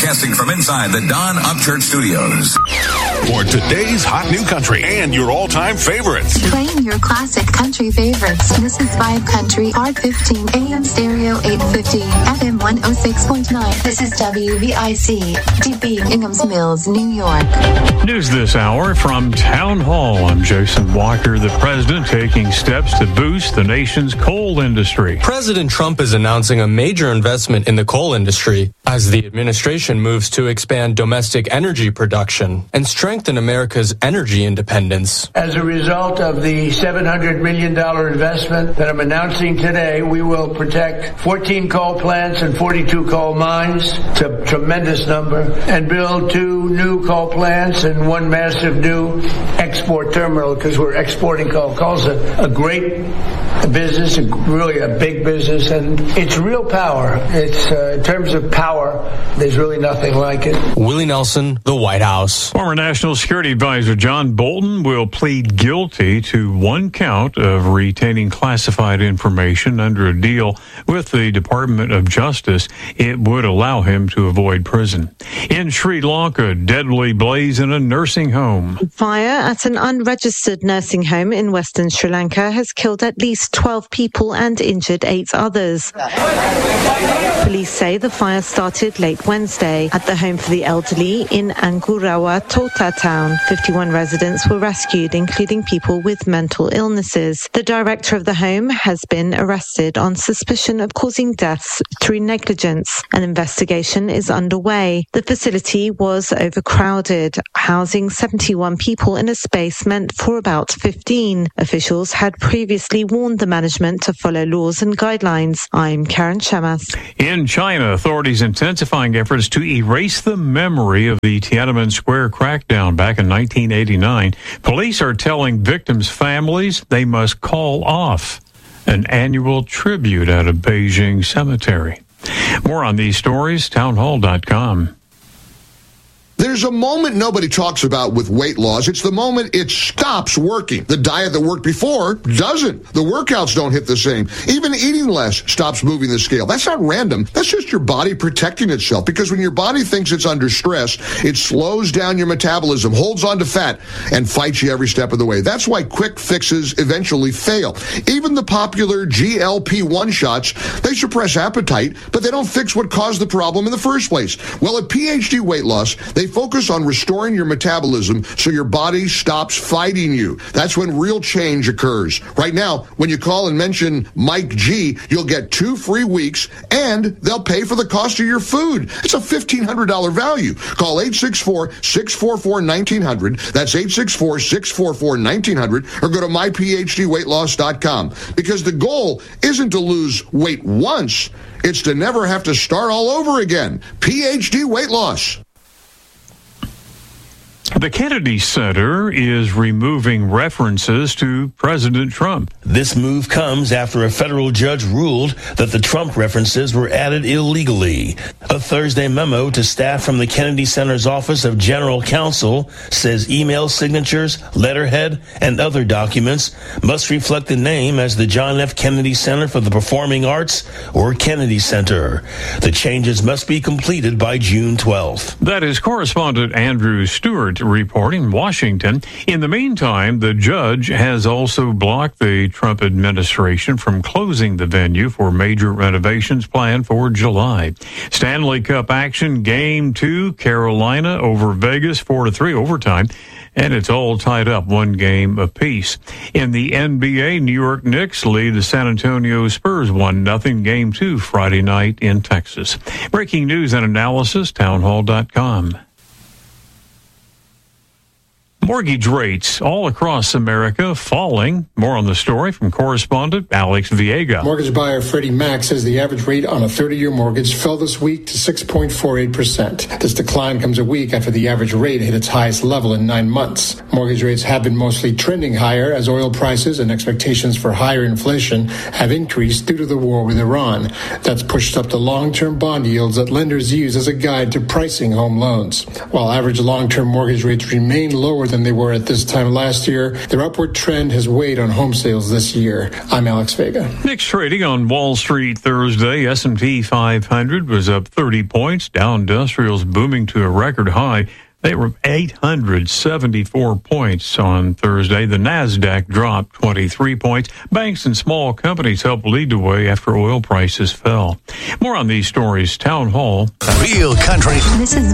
Broadcasting from inside the Don Upchurch Studios. For today's hot new country and your all-time favorites. Playing your classic country favorites. This is Vibe Country, Part 15, AM Stereo 850, FM 106.9. This is WVIC, DB, Inghams Mills, New York. News this hour from Town Hall. I'm Jason Walker. The president taking steps to boost the nation's coal industry. President Trump is announcing a major investment in the coal industry as the administration moves to expand domestic energy production and strengthen America's energy independence. As a result of the $700 million investment that I'm announcing today, we will protect 14 coal plants and 42 coal mines. It's a tremendous number. And build 2 new coal plants and 1 massive new export terminal because we're exporting coal. Coal's a great business, really a big business, and it's real power. It's in terms of power, there's really nothing like it. Willie Nelson, the White House. Former National Security Advisor John Bolton will plead guilty to 1 count of retaining classified information under a deal with the Department of Justice. It would allow him to avoid prison. In Sri Lanka, deadly blaze in a nursing home. Fire at an unregistered nursing home in western Sri Lanka has killed at least 12 people and injured 8 others. Police say the fire started late Wednesday at the home for the elderly in Angurawa Tota town. 51 residents were rescued, including people with mental illnesses. The director of the home has been arrested on suspicion of causing deaths through negligence. An investigation is underway. The facility was overcrowded, housing 71 people in a space meant for about 15. Officials had previously warned the management to follow laws and guidelines. I'm Karen Shamas. In China, authorities intensifying efforts to erase the memory of the Tiananmen Square crackdown back in 1989. Police are telling victims' families they must call off an annual tribute at a Beijing cemetery. More on these stories, townhall.com. There's a moment nobody talks about with weight loss. It's the moment it stops working. The diet that worked before doesn't. The workouts don't hit the same. Even eating less stops moving the scale. That's not random. That's just your body protecting itself, because when your body thinks it's under stress, it slows down your metabolism, holds on to fat, and fights you every step of the way. That's why quick fixes eventually fail. Even the popular GLP-1 shots, they suppress appetite, but they don't fix what caused the problem in the first place. Well, at PhD Weight Loss, they focus on restoring your metabolism so your body stops fighting you. That's when real change occurs. Right now, when you call and mention Mike G, you'll get 2 free weeks, and they'll pay for the cost of your food. It's a $1,500 value. Call 864-644-1900. That's 864-644-1900, or go to myphdweightloss.com. Because the goal isn't to lose weight once, it's to never have to start all over again. PhD Weight Loss. The Kennedy Center is removing references to President Trump. This move comes after a federal judge ruled that the Trump references were added illegally. A Thursday memo to staff from the Kennedy Center's Office of General Counsel says email signatures, letterhead, and other documents must reflect the name as the John F. Kennedy Center for the Performing Arts or Kennedy Center. The changes must be completed by June 12th. That is correspondent Andrew Stewart reporting in Washington. In the meantime, the judge has also blocked the Trump administration from closing the venue for major renovations planned for July. Stanley Cup action, Game 2, Carolina over Vegas, 4-3 overtime, and it's all tied up 1 game apiece. In the NBA, New York Knicks lead the San Antonio Spurs 1-0, Game 2 Friday night in Texas. Breaking news and analysis, townhall.com. Mortgage rates all across America falling. More on the story from correspondent Alex Viega. Mortgage buyer Freddie Mac says the average rate on a 30-year mortgage fell this week to 6.48%. This decline comes a week after the average rate hit its highest level in 9 months. Mortgage rates have been mostly trending higher as oil prices and expectations for higher inflation have increased due to the war with Iran. That's pushed up the long-term bond yields that lenders use as a guide to pricing home loans. While average long-term mortgage rates remain lower than than they were at this time last year. Their upward trend has weighed on home sales this year. I'm Alex Vega. Mixed trading on Wall Street Thursday. S&P 500 was up 30 points. Dow Industrials booming to a record high. They were 874 points on Thursday. The NASDAQ dropped 23 points. Banks and small companies helped lead the way after oil prices fell. More on these stories. Town Hall. Real country. This is